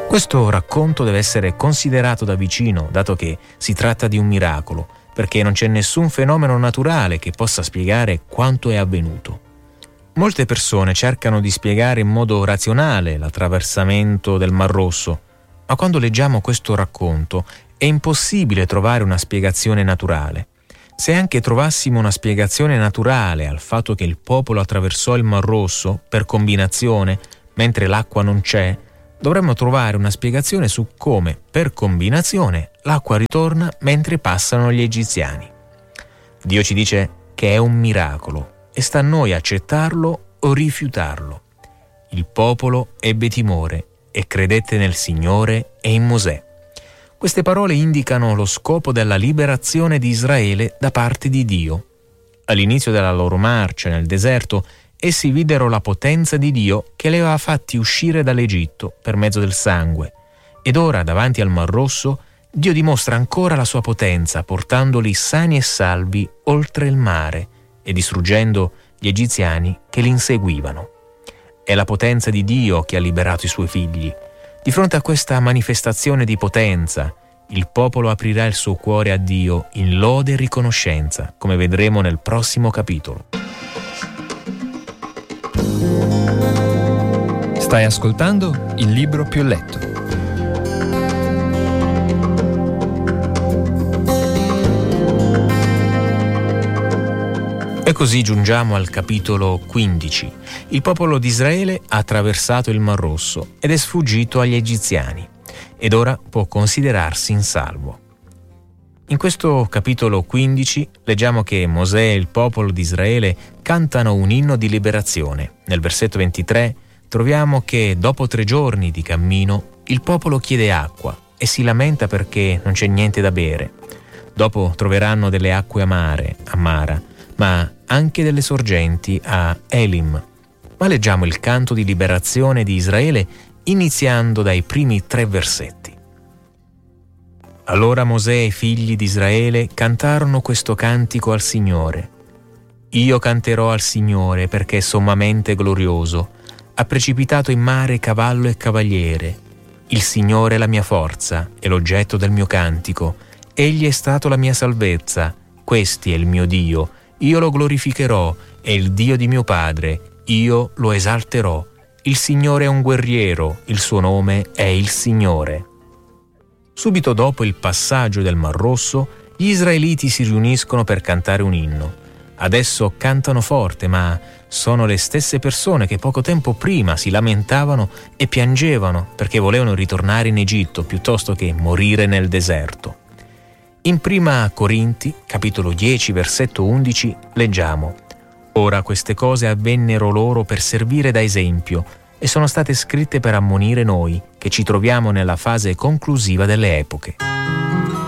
Questo racconto deve essere considerato da vicino, dato che si tratta di un miracolo, perché non c'è nessun fenomeno naturale che possa spiegare quanto è avvenuto. Molte persone cercano di spiegare in modo razionale l'attraversamento del Mar Rosso, ma quando leggiamo questo racconto è impossibile trovare una spiegazione naturale. Se anche trovassimo una spiegazione naturale al fatto che il popolo attraversò il Mar Rosso per combinazione, mentre l'acqua non c'è, dovremmo trovare una spiegazione su come, per combinazione, l'acqua ritorna mentre passano gli egiziani. Dio ci dice che è un miracolo e sta a noi accettarlo o rifiutarlo. Il popolo ebbe timore e credette nel Signore e in Mosè. Queste parole indicano lo scopo della liberazione di Israele da parte di Dio. All'inizio della loro marcia nel deserto, essi videro la potenza di Dio che li aveva fatti uscire dall'Egitto per mezzo del sangue. Ed ora, davanti al Mar Rosso, Dio dimostra ancora la sua potenza, portandoli sani e salvi oltre il mare e distruggendo gli egiziani che li inseguivano. È la potenza di Dio che ha liberato i suoi figli. Di fronte a questa manifestazione di potenza, il popolo aprirà il suo cuore a Dio in lode e riconoscenza, come vedremo nel prossimo capitolo. Stai ascoltando Il Libro Più Letto. E così giungiamo al capitolo 15. Il popolo di Israele ha attraversato il Mar Rosso ed è sfuggito agli egiziani, ed ora può considerarsi in salvo. In questo capitolo 15 leggiamo che Mosè e il popolo di Israele cantano un inno di liberazione. Nel versetto 23 troviamo che dopo 3 giorni di cammino il popolo chiede acqua e si lamenta perché non c'è niente da bere. Dopo troveranno delle acque amare a Mara, ma anche delle sorgenti a Elim. Ma leggiamo il canto di liberazione di Israele iniziando dai primi 3 versetti. Allora Mosè e i figli di Israele cantarono questo cantico al Signore. Io canterò al Signore perché è sommamente glorioso. Ha precipitato in mare cavallo e cavaliere. Il Signore è la mia forza e l'oggetto del mio cantico. Egli è stato la mia salvezza. Questi è il mio Dio. Io lo glorificherò. È il Dio di mio padre. Io lo esalterò. Il Signore è un guerriero. Il suo nome è il Signore. Subito dopo il passaggio del Mar Rosso, gli israeliti si riuniscono per cantare un inno. Adesso cantano forte, ma sono le stesse persone che poco tempo prima si lamentavano e piangevano perché volevano ritornare in Egitto piuttosto che morire nel deserto. In Prima Corinti, capitolo 10, versetto 11, leggiamo: «Ora queste cose avvennero loro per servire da esempio e sono state scritte per ammonire noi, che ci troviamo nella fase conclusiva delle epoche».